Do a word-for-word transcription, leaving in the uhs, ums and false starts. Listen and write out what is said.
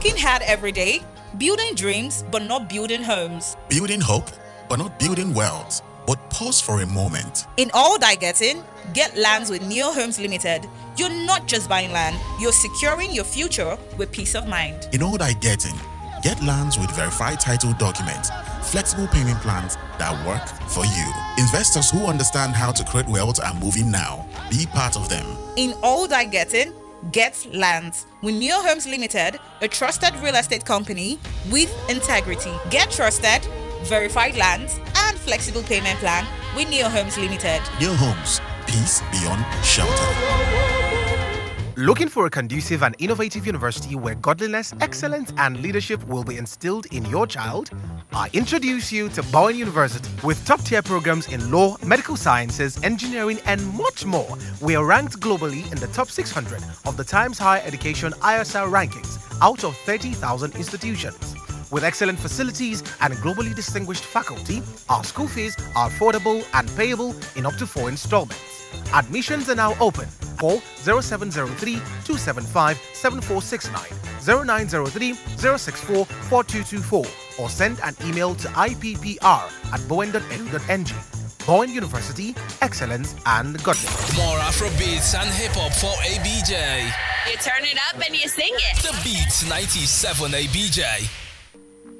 Working hard every day, building dreams but not building homes. Building hope but not building wealth. But pause for a moment. In all that getting, get lands with Neo Homes Limited. You're not just buying land, you're securing your future with peace of mind. In all that getting, get lands with verified title documents, flexible payment plans that work for you. Investors who understand how to create wealth are moving now. Be part of them. In all that getting, get lands with Neo Homes Limited, a trusted real estate company with integrity. Get trusted, verified lands, and flexible payment plan with Neo Homes Limited. Neo Homes, peace beyond shelter. Looking for a conducive and innovative university where godliness, excellence, and leadership will be instilled in your child? I introduce you to Bowen University. With top-tier programs in law, medical sciences, engineering, and much more, we are ranked globally in the top six hundred of the Times Higher Education I S R rankings out of thirty thousand institutions. With excellent facilities and globally distinguished faculty, our school fees are affordable and payable in up to four installments. Admissions are now open. Call zero seven zero three, two seven five, seven four six nine, zero nine zero three, zero six four, four two two four or send an email to I P P R at bowen dot e d u dot n g. Bowen University, excellence and godliness. More Afrobeats and hip-hop for A B J. You turn it up and you sing it. The Beats ninety-seven A B J.